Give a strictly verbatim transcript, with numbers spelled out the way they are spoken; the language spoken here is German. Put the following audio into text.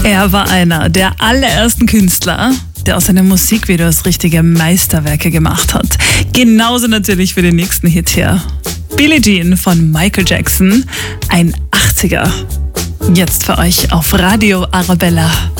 Er war einer der allerersten Künstler, der aus seinen Musikvideos richtige Meisterwerke gemacht hat. Genauso natürlich für den nächsten Hit hier. Billie Jean von Michael Jackson, ein achtziger. Jetzt für euch auf Radio Arabella.